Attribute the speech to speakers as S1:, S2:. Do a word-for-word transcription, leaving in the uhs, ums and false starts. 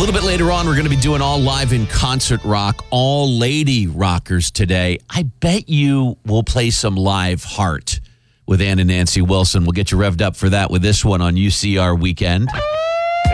S1: little bit later on, we're going to be doing all live in concert rock, all lady rockers today. I bet you will play some live Heart with Ann and Nancy Wilson. We'll get you revved up for that with this one on U C R Weekend.